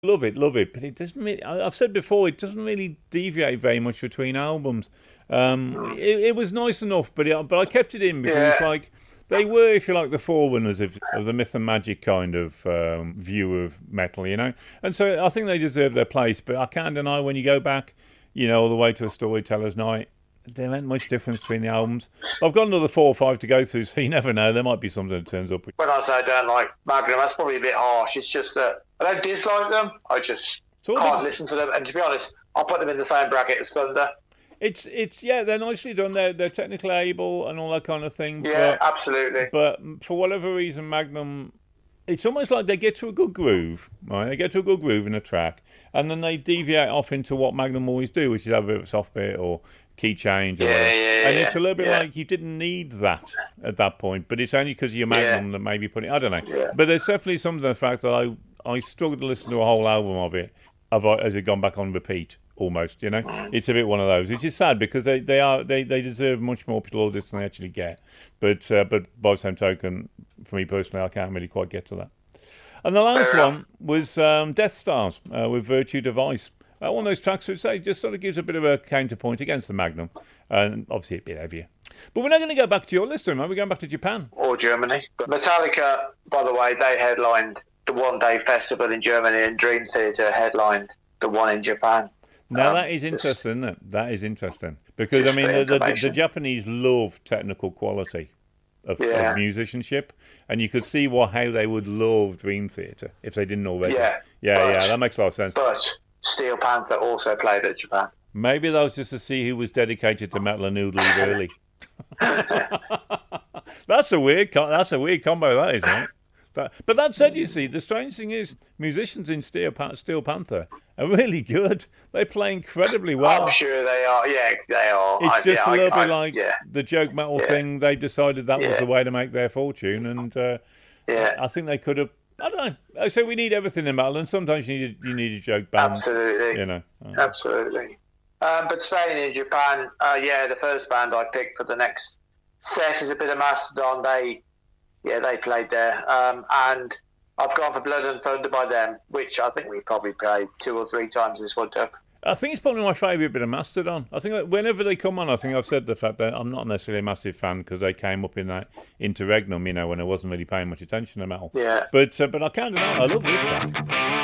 Love it, but it doesn't really, I've said before, it doesn't really deviate very much between albums. It was nice enough, but I kept it in because it's like they were, if you like, the forerunners of the myth and magic kind of view of metal, you know. And so I think they deserve their place. But I can't deny when you go back, you know, all the way to A Storyteller's Night, there ain't much difference between the albums. I've got another 4 or 5 to go through, so you never know. There might be something that turns up. When I say I don't like Magnum, that's probably a bit harsh. It's just that I don't dislike them. I just can't listen to them. And to be honest, I'll put them in the same bracket as Thunder. It's they're nicely done. They're technically able and all that kind of thing. Yeah, absolutely. But for whatever reason, Magnum, it's almost like they get to a good groove, right? They get to a good groove in a track, and then they deviate off into what Magnum always do, which is have a bit of a soft bit or key change or whatever. And it's a little bit like you didn't need that at that point, but it's only because of your Magnum that maybe put it, I don't know. Yeah. But there's definitely some of the fact that I struggled to listen to a whole album of it as it gone back on repeat almost, you know. It's a bit one of those, which is sad because they deserve much more plaudits than they actually get. But by the same token, for me personally, I can't really quite get to that. And the last one was Death Stars with Virtue Device. One of those tracks which just sort of gives a bit of a counterpoint against the Magnum, and obviously a bit heavier. But we're not going to go back to your list, are we? We're going back to Japan. Or Germany. But Metallica, by the way, they headlined the one-day festival in Germany, and Dream Theater headlined the one in Japan. Now, that is interesting, isn't it? That is interesting. Because, I mean, the Japanese love technical quality of musicianship, and you could see how they would love Dream Theater if they didn't already. Yeah, that makes a lot of sense. But Steel Panther also played at Japan. Maybe that was just to see who was dedicated to metal and who'd leave early. That's a weird combo, that is, mate. But that said, you see, the strange thing is, musicians in Steel Panther are really good. They play incredibly well. I'm sure they are. Yeah, they are. It's just a little bit like the joke metal thing. They decided that was the way to make their fortune, and I think they could have. I don't know. So we need everything in metal, and sometimes you need a joke band. Absolutely. You know. Absolutely. But staying in Japan, the first band I picked for the next set is a bit of Mastodon. They played there. And I've gone for Blood and Thunder by them, which I think we probably played 2 or 3 times this one, Doug. I think it's probably my favourite bit of Mastodon. I think that whenever they come on, I think I've said the fact that I'm not necessarily a massive fan because they came up in that interregnum, you know, when I wasn't really paying much attention to metal. Yeah. But I can't deny, I love this track.